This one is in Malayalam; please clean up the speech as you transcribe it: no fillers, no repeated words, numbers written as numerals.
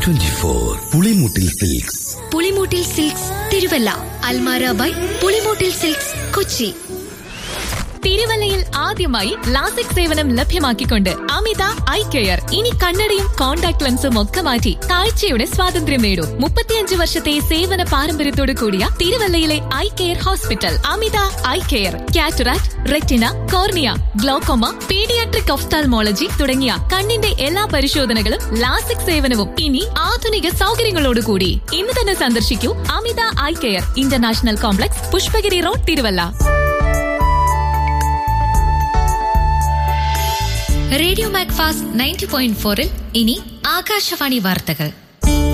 24 Pulimoottil silks. Pulimoottil silks Thiruvalla. Almara by Pulimoottil silks Kochi. തിരുവല്ലയിൽ ആദ്യമായി ലാസിക് സേവനം ലഭ്യമാക്കിക്കൊണ്ട് അമിത ഐ കെയർ. ഇനി കണ്ണടയും കോൺടാക്ട് ലെൻസും ഒക്കെ മാറ്റി കാഴ്ചയുടെ സ്വാതന്ത്ര്യം നേടൂ. 35 വർഷത്തെ സേവന പാരമ്പര്യത്തോടു കൂടിയ തിരുവല്ലയിലെ ഐ കെയർ ഹോസ്പിറ്റൽ അമിത eye care. Cataract, retina, cornea, glaucoma, paediatric ophthalmology തുടങ്ങിയ കണ്ണിന്റെ എല്ലാ പരിശോധനകളും ലാസിക് സേവനവും ഇനി ആധുനിക സൗകര്യങ്ങളോടുകൂടി. ഇന്ന് തന്നെ സന്ദർശിക്കൂ അമിത eye care, international complex, Pushpagiri road, Thiruvalla. Radio Macfast 90.4-ൽ ഇനി ആകാശവാണി വാർത്തകൾ.